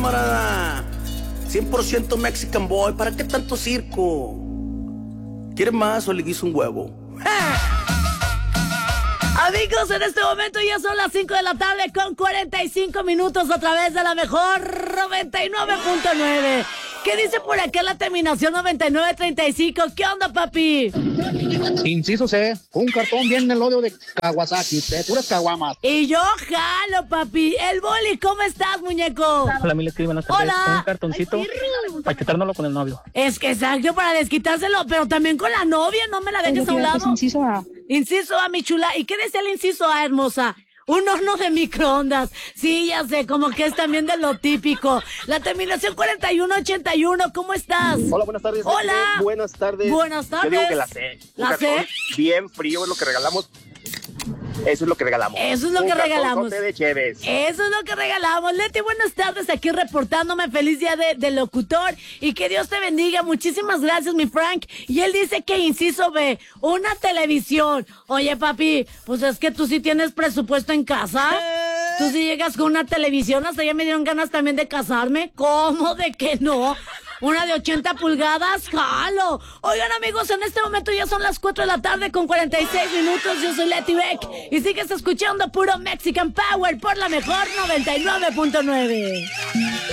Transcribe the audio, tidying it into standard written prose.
camarada. 100% Mexican boy. ¿Para qué tanto circo? ¿Quieres más o le guiso un huevo? Amigos, en este momento ya son las 5 de la tarde con 45 minutos a través de la mejor 99.9. ¿Qué dice por acá la terminación 9935? ¿Qué onda, papi? Inciso C, un cartón bien el odio de Kawasaki, de puras caguamas. Y yo jalo, papi. El Boli, ¿cómo estás, muñeco? Hola, Mili, buenas tardes. Hola. Un cartoncito para quitárnoslo con el novio. Es que exacto, para desquitárselo, pero también con la novia, no me la dejes a un lado. Inciso A. Inciso A, mi chula. ¿Y qué decía el inciso A, hermosa? Un horno de microondas. Sí, ya sé, como que es también de lo típico. La terminación 4181, ¿cómo estás? Hola, buenas tardes. Hola. Buenas tardes. Buenas tardes. Yo digo que la sé. ¿La sé? Bien frío es lo que regalamos. Eso es lo que regalamos. Eso es lo que regalamos. De Cheves. Eso es lo que regalamos. Leti, buenas tardes, aquí reportándome. Feliz día de locutor y que Dios te bendiga. Muchísimas gracias, mi Frank. Y él dice que inciso B, una televisión. Oye, papi, pues es que tú sí tienes presupuesto en casa. Tú sí llegas con una televisión, hasta ya me dieron ganas también de casarme. ¿Cómo de que no? Una de 80 pulgadas, jalo. Oigan, amigos, en este momento ya son las 4 de la tarde con 46 minutos. Yo soy Leti Beck y sigues escuchando puro Mexican Power por la mejor 99.9.